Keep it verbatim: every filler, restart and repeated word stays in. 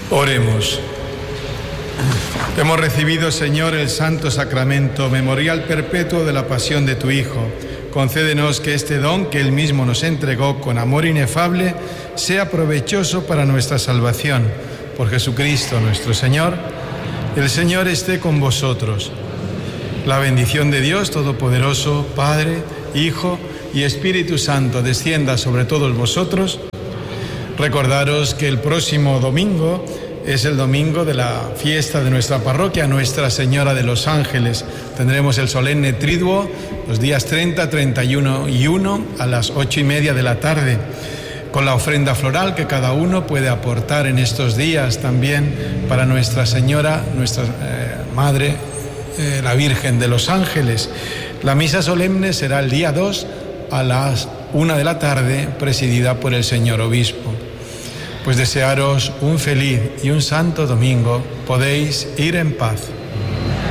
Oremos. Hemos recibido, Señor, el santo sacramento, memorial perpetuo de la pasión de tu Hijo. Concédenos que este don que Él mismo nos entregó con amor inefable sea provechoso para nuestra salvación. Por Jesucristo nuestro Señor. El Señor esté con vosotros. La bendición de Dios Todopoderoso, Padre, Hijo y Espíritu Santo, descienda sobre todos vosotros. Recordaros que el próximo domingo es el domingo de la fiesta de nuestra parroquia, Nuestra Señora de los Ángeles. Tendremos el solemne triduo los días treinta, treinta y uno y uno a las ocho y media de la tarde, con la ofrenda floral que cada uno puede aportar en estos días también para Nuestra Señora, nuestra eh, Madre, eh, la Virgen de los Ángeles. La misa solemne será el día dos a las una de la tarde, presidida por el señor obispo. Pues desearos un feliz y un santo domingo. Podéis ir en paz.